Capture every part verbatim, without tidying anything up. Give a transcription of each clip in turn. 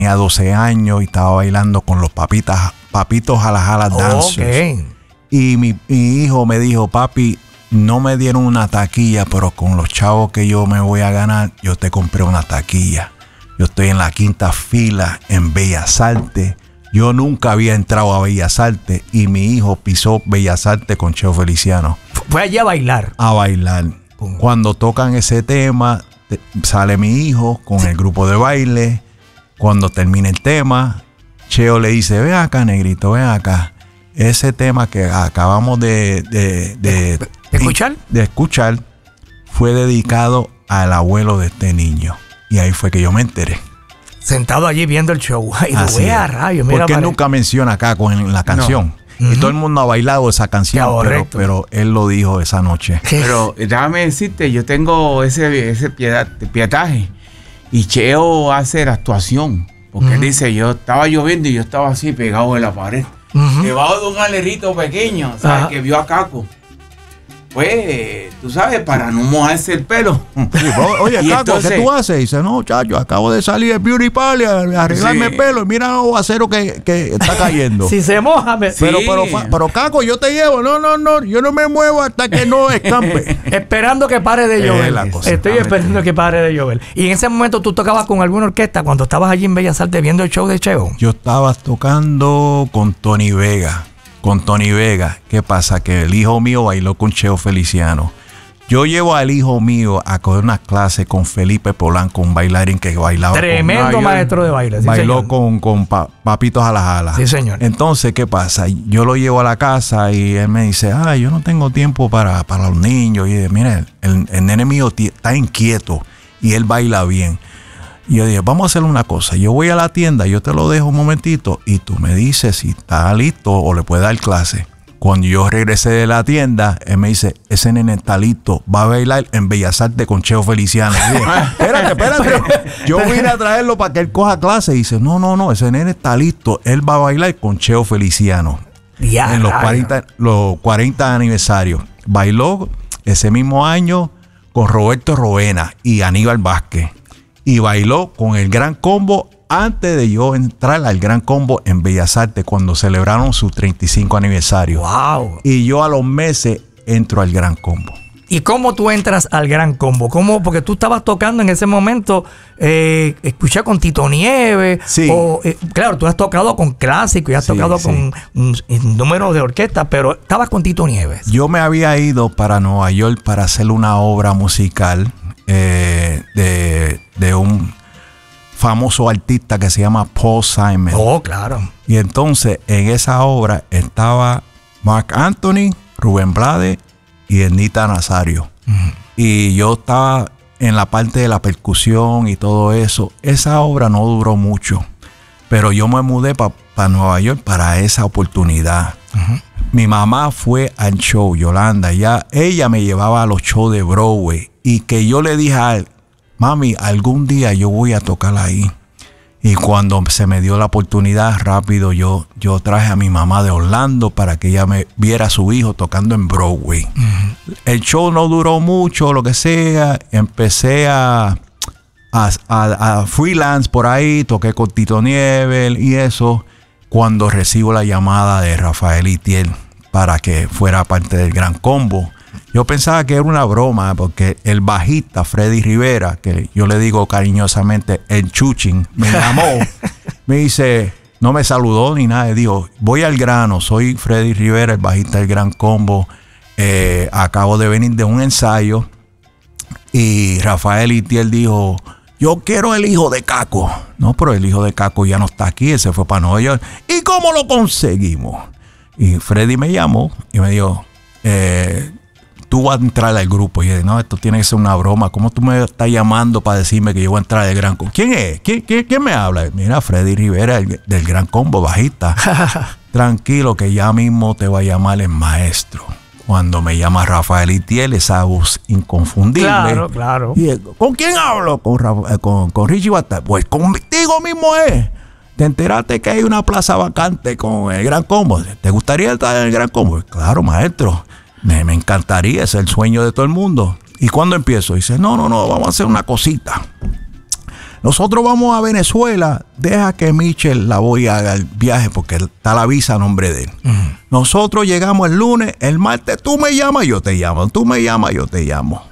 tenía doce años y estaba bailando con los papitas, papitos a las alas dancers. Okay. Y mi, mi hijo me dijo, papi, no me dieron una taquilla, pero con los chavos que yo me voy a ganar, yo te compré una taquilla. Yo estoy en la quinta fila en Bellas Artes. Yo nunca había entrado a Bellas Artes y mi hijo pisó Bellas Artes con Cheo Feliciano. Fue allí a bailar. A bailar. Pum. Cuando tocan ese tema, te, sale mi hijo con el grupo de baile. Cuando termina el tema, Cheo le dice, ven acá, negrito, ven acá. Ese tema que acabamos de, de, de, ¿De escuchar? de escuchar fue dedicado al abuelo de este niño. Y ahí fue que yo me enteré. Sentado allí viendo el show. Ay, lo Así voy a es. rayos. Mira, porque él vale. nunca menciona acá con la canción. No. Y Uh-huh. todo el mundo ha bailado esa canción, pero, pero él lo dijo esa noche. Pero déjame decirte, yo tengo ese, ese piedad, pietaje. Y Cheo hace la actuación. Porque uh-huh. él dice, yo estaba lloviendo y yo estaba así pegado en la pared. Uh-huh. Debajo de un alerito pequeño, ¿sabes? Uh-huh. Que vio a Caco. Pues, tú sabes, para no mojarse el pelo. Sí, oye, Caco, entonces, ¿qué tú haces? Dice, no, chacho, acabo de salir de Beauty Parlor a arreglarme sí. el pelo y mira el aguacero que, que está cayendo. Si se moja, me... pero, sí. pero, pero, pero, Caco, yo te llevo. No, no, no, yo no me muevo hasta que no escampe. Esperando que pare de llover. Estoy esperando que pare de llover. Y en ese momento tú tocabas con alguna orquesta cuando estabas allí en Bellas Artes viendo el show de Cheo. Yo estaba tocando con Tony Vega. Con Tony Vega. ¿Qué pasa? Que el hijo mío bailó con Cheo Feliciano. Yo llevo al hijo mío a coger una clase con Felipe Polanco, un bailarín que bailaba. Tremendo con, maestro de baile. Sí, bailó señor. con, con pa, papitos a las alas. Sí, señor. Entonces, ¿qué pasa? Yo lo llevo a la casa y él me dice, ah, yo no tengo tiempo para, para los niños. Y dice, mire, el, el nene mío está inquieto y él baila bien. Y yo dije, vamos a hacer una cosa. Yo voy a la tienda, yo te lo dejo un momentito y tú me dices si está listo o le puedes dar clase. Cuando yo regresé de la tienda, él me dice, ese nene está listo, va a bailar en Bellas Artes con Cheo Feliciano. Y dije, espérate, espérate. Yo vine a traerlo para que él coja clase. Y dice, no, no, no, ese nene está listo, él va a bailar con Cheo Feliciano. Ya, en los cuarenta, los cuarenta aniversarios. Bailó ese mismo año con Roberto Roena y Aníbal Vázquez. Y bailó con el Gran Combo antes de yo entrar al Gran Combo en Bellas Artes cuando celebraron su treinta y cinco aniversario. Wow. Y yo a los meses entro al Gran Combo. ¿Y cómo tú entras al Gran Combo? ¿Cómo? Porque tú estabas tocando en ese momento, eh, escuché con Tito Nieves. Sí. O, eh, claro, tú has tocado con clásicos y has sí, tocado sí. con un, un número de orquesta, pero estabas con Tito Nieves. Yo me había ido para Nueva York para hacer una obra musical eh, de, de un famoso artista que se llama Paul Simon. Oh, claro. Y entonces en esa obra estaba Marc Anthony, Rubén Blades y Ernita Nazario. Uh-huh. Y yo estaba en la parte de la percusión y todo eso. Esa obra no duró mucho, pero yo me mudé para pa Nueva York para esa oportunidad. Uh-huh. Mi mamá fue al show, Yolanda, ya ella me llevaba a los shows de Broadway y que yo le dije a él, mami, algún día yo voy a tocar ahí. Y cuando se me dio la oportunidad, rápido yo, yo traje a mi mamá de Orlando para que ella me viera a su hijo tocando en Broadway. Uh-huh. El show no duró mucho, lo que sea. Empecé a, a, a, a freelance por ahí, toqué con Tito Nieves y eso, cuando recibo la llamada de Rafael Itiel para que fuera parte del Gran Combo. Yo pensaba que era una broma porque el bajista Freddy Rivera, que yo le digo cariñosamente el Chuchin, me llamó, me dice, no me saludó ni nada, dijo, voy al grano, soy Freddy Rivera, el bajista del Gran Combo, eh, acabo de venir de un ensayo y Rafael Itiel dijo, yo quiero el hijo de Caco. No, pero el hijo de Caco ya no está aquí, él se fue para Nueva York. ¿Y cómo lo conseguimos? Y Freddy me llamó y me dijo, eh, tú vas a entrar al grupo. Y yo dije, no, esto tiene que ser una broma. ¿Cómo tú me estás llamando para decirme que yo voy a entrar al Gran Combo? ¿Quién es? ¿Quién, quién, quién me habla? Mira, Freddy Rivera, el, del Gran Combo, bajista. Tranquilo, que ya mismo te va a llamar el maestro. Cuando me llama Rafael Itiel, esa voz inconfundible. Claro, claro. Y, ¿con quién hablo? Con, Rafa, con, con Richie Batalla. Pues contigo mismo es. ¿Te enteraste que hay una plaza vacante con el Gran Combo? ¿Te gustaría estar en el Gran Combo? Claro, maestro. Me, me encantaría, es el sueño de todo el mundo. ¿Y cuándo empiezo? Dice, no, no, no, vamos a hacer una cosita. nosotros vamos a Venezuela, deja que Michel la voy a haga el viaje porque está la visa a nombre de él. Uh-huh. Nosotros llegamos el lunes, el martes tú me llamas, yo te llamo, tú me llamas, yo te llamo.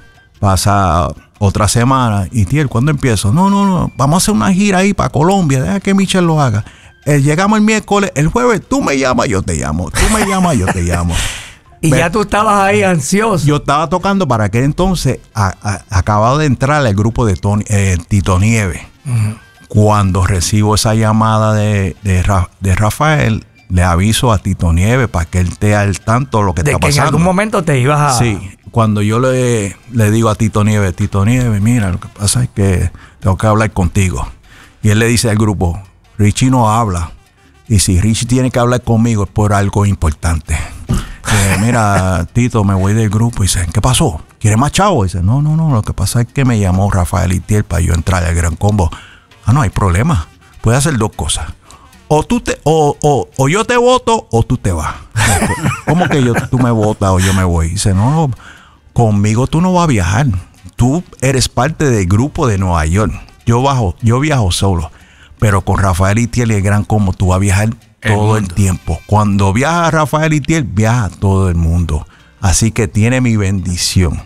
Pasa otra semana y Tiel, ¿cuándo empiezo? No, no, no, vamos a hacer una gira ahí para Colombia, deja que Michel lo haga. Eh, llegamos el miércoles, el jueves tú me llamas, yo te llamo, tú me llamas, yo te llamo. Y ya tú estabas ahí ansioso. Yo estaba tocando para aquel entonces, a, a, acababa de entrar al grupo de Tony, eh, Tito Nieves. Uh-huh. Cuando recibo esa llamada de, de, de Rafael, le aviso a Tito Nieves para que él esté al tanto de lo que de está que pasando. En algún momento te ibas a... Sí, cuando yo le, le digo a Tito Nieves, Tito Nieves, mira, lo que pasa es que tengo que hablar contigo. Y él le dice al grupo, Richie no habla. Y si Richie tiene que hablar conmigo es por algo importante. Eh, mira, Tito, me voy del grupo. Y dice, ¿qué pasó? ¿Quieres más chavo? Y dice, no, no, no, lo que pasa es que me llamó Rafael Itiel para yo entrar al Gran Combo. Ah, no hay problema. Puedes hacer dos cosas. O tú te, o, o, o yo te voto o tú te vas. ¿Cómo que yo, tú me votas o yo me voy? Y dice, no, no, conmigo tú no vas a viajar. Tú eres parte del grupo de Nueva York. Yo, bajo, yo viajo solo. Pero con Rafael Itiel y el Gran Combo tú vas a viajar todo el, el tiempo. Cuando viaja Rafael Itiel, viaja todo el mundo. Así que tiene mi bendición.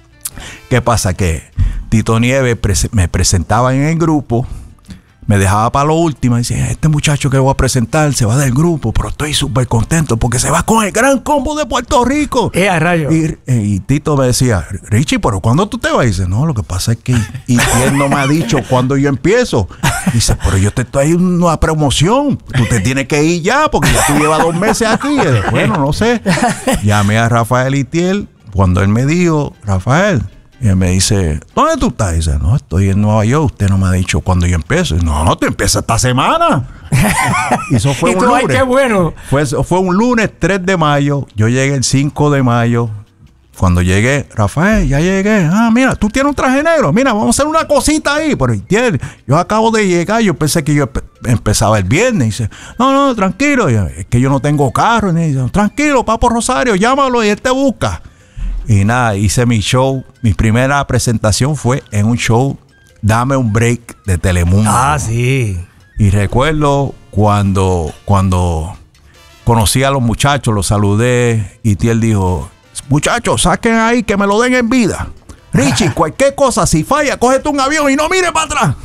¿Qué pasa? Que Tito Nieves pre- me presentaba en el grupo, me dejaba para lo último y decía, este muchacho que voy a presentar se va del grupo, pero estoy súper contento porque se va con el Gran Combo de Puerto Rico. Eh, a rayo. Y, y Tito me decía, Richie, ¿pero cuándo tú te vas? Y dice, no, lo que pasa es que Itiel no me ha dicho cuándo yo empiezo. Dice, pero yo te estoy en una promoción, tú te tienes que ir ya porque ya tú llevas dos meses aquí. Y bueno, no sé. Llamé a Rafael Itiel cuando él me dijo, Rafael, y él me dice, ¿dónde tú estás? Y dice, no, estoy en Nueva York, usted no me ha dicho cuándo yo empiezo. Y no, no, te empieza esta semana. Y eso fue ¿Y un tú, lunes. Ay, qué bueno. Fue, fue un lunes tres de mayo, yo llegué el cinco de mayo. Cuando llegué, Rafael, ya llegué. Ah, mira, tú tienes un traje negro. Mira, vamos a hacer una cosita ahí. Pero Itiel, yo acabo de llegar. Yo pensé que yo empe- empezaba el viernes. Y dice, no, no, tranquilo. Y, es que yo no tengo carro. Y dice, tranquilo, Papo Rosario, llámalo y él te busca. Y nada, hice mi show. Mi primera presentación fue en un show, Dame un Break, de Telemundo. Ah, sí. Y recuerdo cuando, cuando conocí a los muchachos, los saludé. Y Itiel dijo, muchachos, saquen ahí que me lo den en vida. Richie, cualquier cosa, si falla, cógete un avión y no mires para atrás.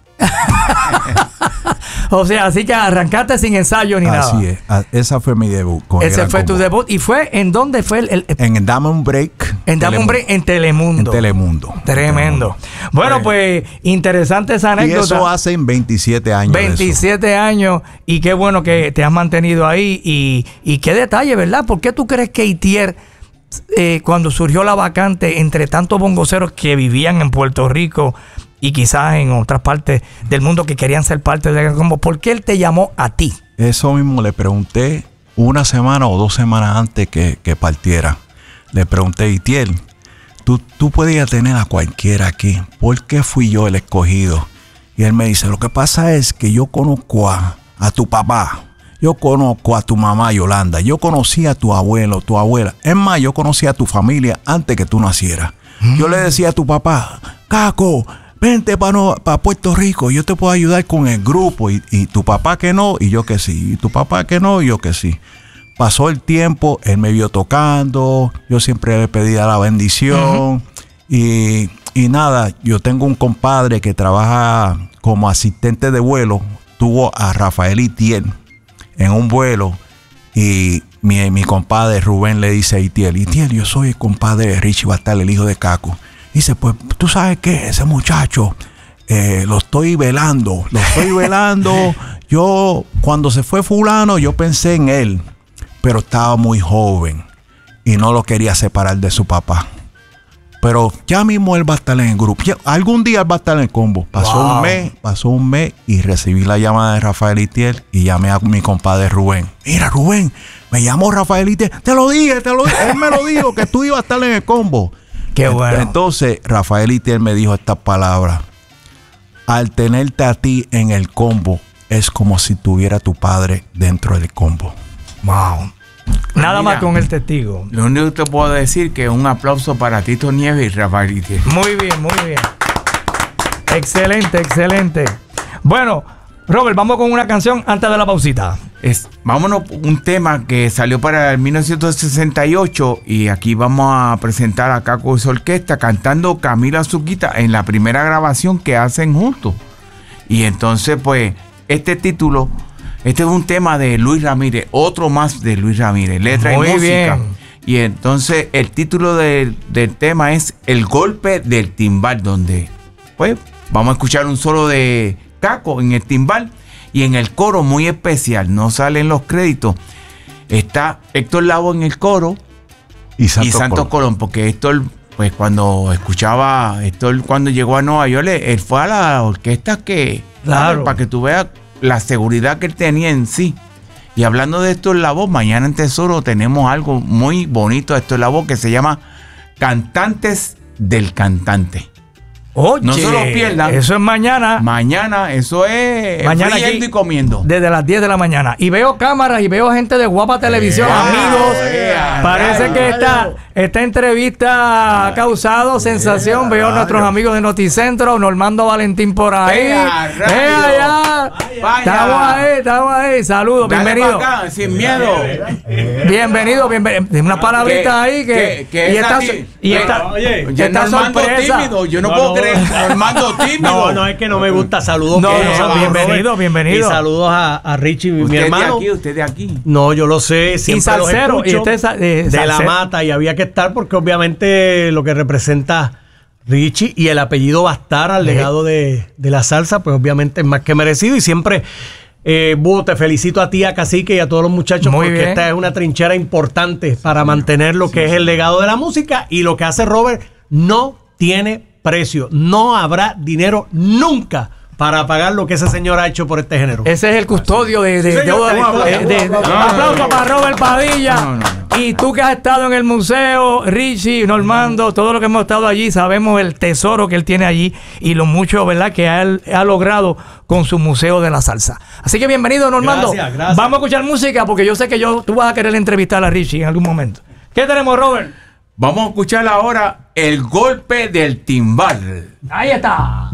O sea, así que arrancaste sin ensayo ni Así nada. Así es, a- esa fue mi debut. Con Ese el fue Gran tu Combo. debut. ¿Y fue en dónde fue el...? el- En el Dame un Break. en Dame un Break, en Telemundo. En Telemundo. Tremendo. Telemundo. Bueno, pues, interesante esa Y anécdota. eso hace veintisiete años. de eso. veintisiete años, y qué bueno que te has mantenido ahí. Y, y qué detalle, ¿verdad? ¿Por qué tú crees que Itiel, eh, cuando surgió la vacante entre tantos bongoceros que vivían en Puerto Rico y quizás en otras partes del mundo que querían ser parte de Gran Combo, ¿por qué él te llamó a ti? Eso mismo le pregunté una semana o dos semanas antes que, que partiera. Le pregunté, Itiel, tú, tú podías tener a cualquiera aquí. ¿Por qué fui yo el escogido? Y él me dice, lo que pasa es que yo conozco a, a tu papá. Yo conozco a tu mamá Yolanda. Yo conocí a tu abuelo, tu abuela. Es más, yo conocí a tu familia antes que tú nacieras. Mm. Yo le decía a tu papá, Caco, vente para no, pa Puerto Rico, yo te puedo ayudar con el grupo. Y, y tu papá que no, y yo que sí. Y tu papá que no, y yo que sí. Pasó el tiempo, él me vio tocando, yo siempre le pedía la bendición. Uh-huh. y, y nada, yo tengo un compadre que trabaja como asistente de vuelo. Tuvo a Rafael Itiel en un vuelo. Y mi, mi compadre Rubén le dice a Itiel, Itiel, yo soy el compadre de Richie Bastal, el hijo de Caco. Dice, pues, ¿tú sabes qué? Ese muchacho, eh, lo estoy velando, lo estoy velando. Yo, cuando se fue fulano, yo pensé en él, pero estaba muy joven y no lo quería separar de su papá. Pero ya mismo él va a estar en el grupo. Ya, algún día él va a estar en el combo. Pasó wow. un mes, pasó un mes y recibí la llamada de Rafael Itiel y llamé a mi compadre Rubén. Mira, Rubén, me llamó Rafael Itiel. Te lo dije, te lo dije. Él me lo dijo que tú ibas a estar en el combo. Qué bueno. Entonces, Rafael Itiel me dijo estas palabras. Al tenerte a ti en el combo, es como si tuviera a tu padre dentro del combo. Wow. Nada Mira, más con el testigo. Lo único que te puedo decir que un aplauso para Tito Nieves y Rafael Itiel. Muy bien, muy bien. Excelente, excelente. Bueno, Robert, vamos con una canción antes de la pausita. Es, vámonos, un tema que salió para el mil novecientos sesenta y ocho y aquí vamos a presentar a Caco y su orquesta cantando Camila Zuquita en la primera grabación que hacen juntos. Y entonces, pues, este título, este es un tema de Luis Ramírez, otro más de Luis Ramírez, letra Muy y música. bien. Y entonces el título del, del tema es El golpe del timbal, donde, pues, vamos a escuchar un solo de Caco en el timbal. Y en el coro muy especial, no salen los créditos, está Héctor Lavoe en el coro Y Santos, y Santos Colón. Colón, porque Héctor, pues cuando escuchaba, Héctor cuando llegó a Nueva York, él fue a la orquesta que, Claro. para que tú veas la seguridad que él tenía en sí. Y hablando de Héctor Lavoe, mañana en Tesoro tenemos algo muy bonito de Héctor Lavoe que se llama Cantantes del Cantante. Oye, No se lo pierdan. Eso es mañana. Mañana, eso es Mañana friendo aquí, y comiendo. desde las diez de la mañana. Y veo cámaras y veo gente de Guapa Televisión, Yeah, amigos. yeah, Parece yeah, que esta, esta entrevista ha causado sensación. Veo a nuestros amigos de Noticentro, Normando Valentín por ahí. Yeah, Eh, radio. allá. Vaya. Estamos ahí, estamos ahí. Saludos, Dale bienvenido. pa' acá, sin miedo. Bienvenido, bienvenido. Dime unas palabritas ahí que, que- que y esa esta, ti- y esta, Oye, Ya esta Normando sorpresa. tímido, yo no, No, puedo no. creer. Normando tímido. No, no, es que no me gusta. Saludos. No, que- no, saludos, bienvenido, Robert. bienvenido. Y saludos a, a Richie, mi Usted hermano. de aquí, usted de aquí. No, yo lo sé. Siempre los salsero, escucho y usted es sa- eh, de la salsero. mata y había que estar porque obviamente lo que representa Richie y el apellido Bastar al legado de, de la salsa, pues obviamente es más que merecido y siempre... Eh, Búho, te felicito a ti, a Cacique y a todos los muchachos Muy porque bien. esta es una trinchera importante para mantener lo que es el legado de la música y lo que hace Robert no tiene precio. No habrá dinero nunca para pagar lo que ese señor ha hecho por este género. Ese es el custodio de... de, de, señor, de- un aplauso, de- de- un aplauso. un aplauso para Robert Padilla. No, no, no. Y tú que has estado en el museo, Richie, Normando, todo lo que hemos estado allí, sabemos el tesoro que él tiene allí y lo mucho, ¿verdad?, que él ha logrado con su museo de la salsa. Así que bienvenido, Normando. Gracias, gracias. Vamos a escuchar música porque yo sé que yo, tú vas a querer entrevistar a Richie en algún momento. ¿Qué tenemos, Robert? Vamos a escuchar ahora El golpe del timbal. Ahí está.